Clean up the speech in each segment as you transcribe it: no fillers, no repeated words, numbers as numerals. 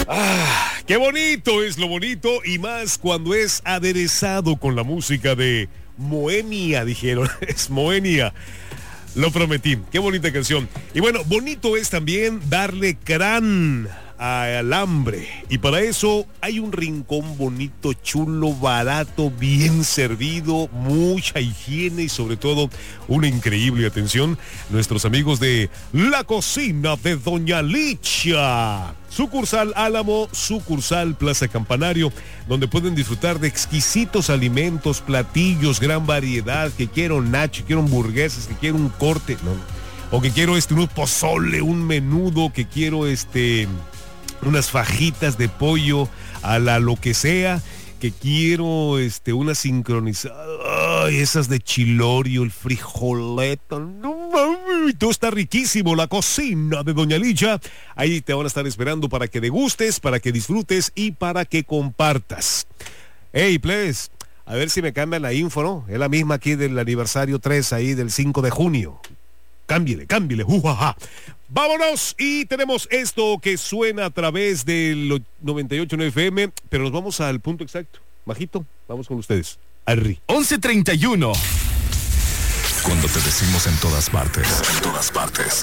Qué bonito es lo bonito, y más cuando es aderezado con la música de Moenia, dijeron. Es Moenia. Lo prometí. Qué bonita canción. Y bueno, bonito es también darle crán al hambre. Y para eso hay un rincón bonito, chulo, barato, bien servido, mucha higiene y sobre todo una increíble atención. Nuestros amigos de La Cocina de Doña Licha. Sucursal Álamo, sucursal Plaza Campanario, donde pueden disfrutar de exquisitos alimentos, platillos, gran variedad, que quiero nacho, quiero hamburguesas, que quiero un corte, no, o que quiero un pozole, un menudo, que quiero unas fajitas de pollo a la lo que sea, que quiero una sincronizada, esas de chilorio, el frijoleta, todo está riquísimo. La Cocina de Doña Licha, ahí te van a estar esperando para que degustes, para que disfrutes y para que compartas. Hey, please, a ver si me cambian la info, ¿no? Es la misma aquí del aniversario 3 ahí del 5 de junio. Cámbiale, jujaja. Vámonos, y tenemos esto que suena a través del 98.9 FM, pero nos vamos al punto exacto. Bajito, vamos con ustedes. Arri. 11:31. Cuando te decimos en todas partes, es en todas partes.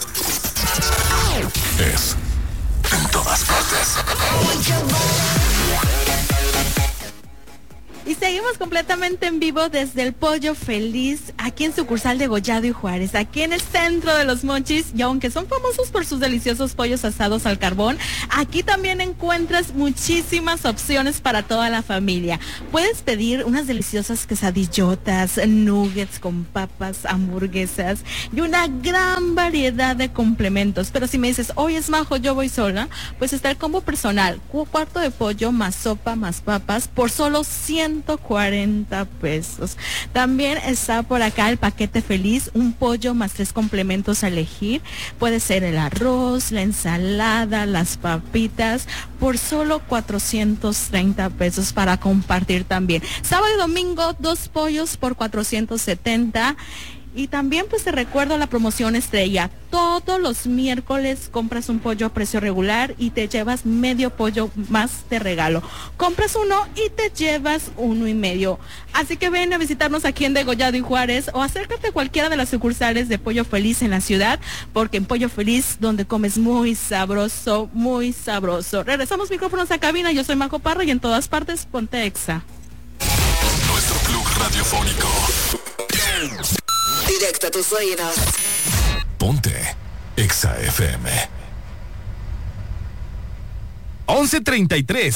Y seguimos completamente en vivo desde el Pollo Feliz, aquí en sucursal de Gollado y Juárez, aquí en el centro de Los Mochis. Y aunque son famosos por sus deliciosos pollos asados al carbón, aquí también encuentras muchísimas opciones para toda la familia. Puedes pedir unas deliciosas quesadillotas, nuggets con papas, hamburguesas y una gran variedad de complementos. Pero si me dices, hoy es Majo, yo voy sola, pues está el combo personal, cuarto de pollo más sopa más papas por solo 140 pesos. También está por acá el paquete feliz, un pollo más 3 complementos a elegir. Puede ser el arroz, la ensalada, las papitas, por solo 430 pesos para compartir también. Sábado y domingo, 2 pollos por 470. Y también pues te recuerdo la promoción estrella. Todos los miércoles compras un pollo a precio regular y te llevas medio pollo más de regalo. Compras uno y te llevas 1.5. Así que ven a visitarnos aquí en Degollado y Juárez, o acércate a cualquiera de las sucursales de Pollo Feliz en la ciudad, porque en Pollo Feliz donde comes muy sabroso, muy sabroso. Regresamos micrófonos a cabina. Yo soy Majo Parra y en todas partes ponte Exa. Nuestro club radiofónico. Directo a tus oídos. Ponte Exa FM. 11:33.